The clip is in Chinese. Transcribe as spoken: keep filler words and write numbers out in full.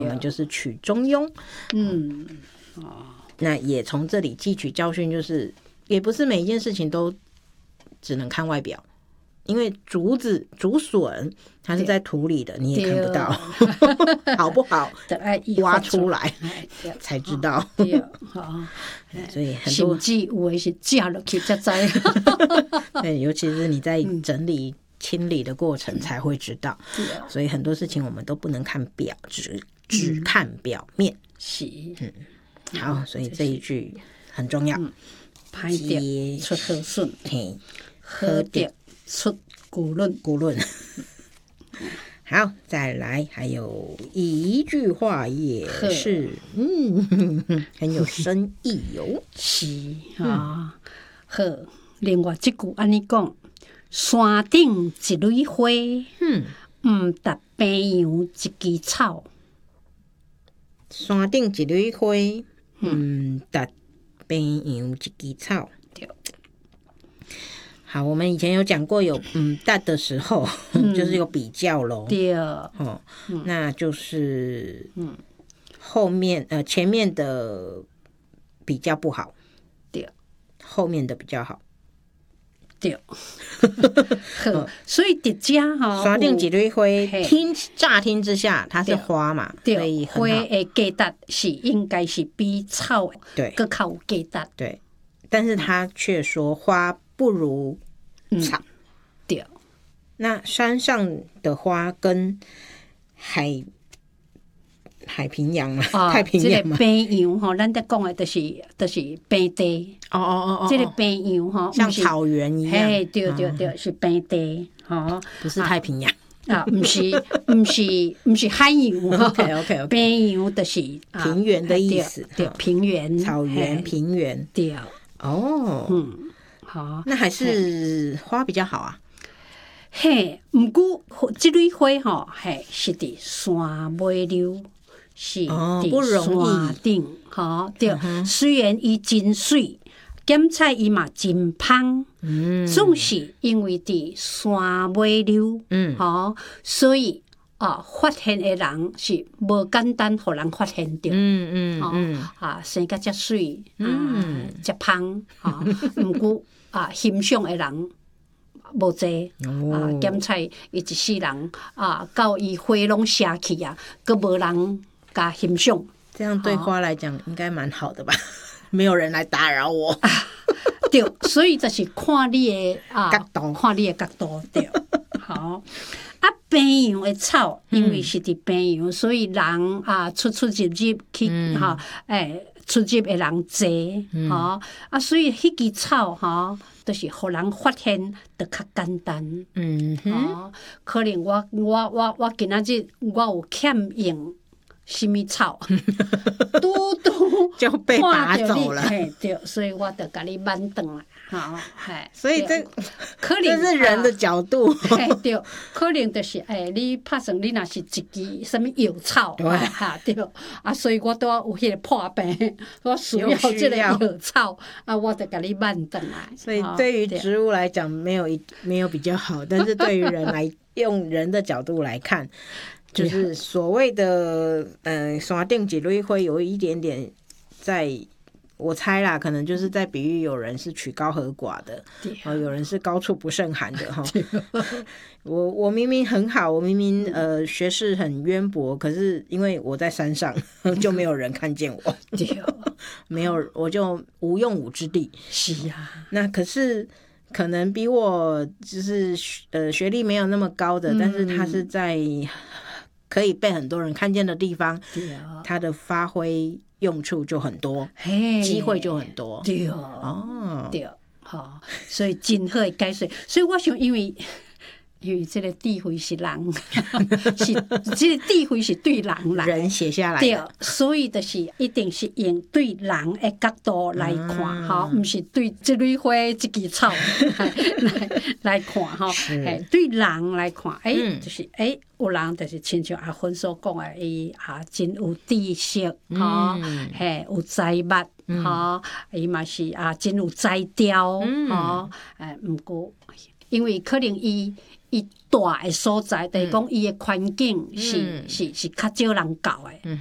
我们就是取中庸。嗯，哦，那也从这里汲取教训，就是也不是每一件事情都只能看外表。因为竹子、竹笋，它是在土里的，你也看不到，好不好？挖出来才知道。 对，好， 所以很多甚至有的是架落去才知。 对，尤其是你在整理、清理的过程才会知道。所以很多事情我们都不能看表，只只看表面。 是， 嗯，好，所以这一句很重要。 歹德出好笋，好德出古论， 古论。好，再来，还有一句话也是，嗯，很有深意哟。 是啊，好。另外一句安尼讲，山顶一蕊花，嗯，唔值平洋一枝草。 山顶一蕊花，嗯，值平洋一枝草。对。好，我们以前有讲过有嗯大的时候，嗯、就是有比较咯。 对，哦， 嗯、那就是嗯后面呃前面的比较不好， 对， 后面的比较好， 对。好，所以伫遮吼， 山顶一蕊花，听乍听之下它是花嘛，所以花的价值是应该是比草对更较有价值， 对，但是他却说花不如草。嗯、 对， 那山上的花跟海海平洋嘛，哦、太平洋嘛， 这个平洋吼，咱在讲的就是就是平地。 哦哦哦哦， 这个平洋吼， 像草原一样。 嘿，对对对，是平地，吼， 不是太平洋。 啊，不是，不是，不是海洋。 OK OK OK。 平洋就是平原的意思， 对，平原、 草原、平原。 对。 哦，嗯， 好， 那还是花比较好啊。 嘿，不过这蕊花吼，嘿，是伫山尾溜，是伫山顶，吼，对。虽然伊真水，检采伊嘛真芳，嗯，总是因为伫山尾溜，嗯，吼，所以啊，发现的人是无简单，互人发现着， 嗯嗯嗯， 啊，生甲遮水，嗯，遮芳，啊，毋过啊，欣赏的人无济，啊，检采伊一世人啊，到伊花拢谢去啊，佫无人甲欣赏。 这样对花来讲应该蛮好的吧？没有人来打扰我。 对，所以就是看你的啊角度， 看你的角度对。好。啊，平洋的草，因为是伫平洋，所以人啊出出入入去哈，诶、嗯，出入的人济，吼、嗯、啊，所以迄支草吼，都、就是互人发现得较简单。嗯哼，哦、可能我我我我今仔日我有欠用什么草，拄拄就被拔走了， 对，所以我就甲你挽转来。好， 所以这可能这是人的角度， 嘿，对，可能就是诶，你拍算你若是一支什么药草，哈，对，啊，所以我都有迄个破病，我需要这个药草，啊，我就甲你挽转来。 所以对于植物来讲，没有一没有比较好，但是对于人来用人的角度来看，就是所谓的呃，山顶一蕊花有一点点在。我猜啦，可能就是在比喻有人是曲高和寡的，哦，有人是高处不胜寒的哈。我我明明很好，我明明呃学识很渊博，可是因为我在山上，就没有人看见我，没有我就无用武之地。 是呀， 那可是可能比我就是呃学历没有那么高的，嗯、但是他是在可以被很多人看见的地方，他的发挥。用处就很多，机会就很多， 对哦，对，好，所以真好的解说。所以我想，因为因为这个智慧是人，是这个智慧是对人来， 人写下来的， 对，所以就是一定是用对人的角度来看，哈、嗯，不是对这蕊花、这枝草来来看，哈，哎，对人来看，哎、欸，就是哎。欸有人就是亲像阿芬所讲的，伊啊真有知识，吼、嗯，嘿有才华，吼、嗯，伊嘛是啊真有才调，吼、嗯，诶，毋过因为可能伊伊大诶所在，就是讲伊诶环境是是是较少人到诶。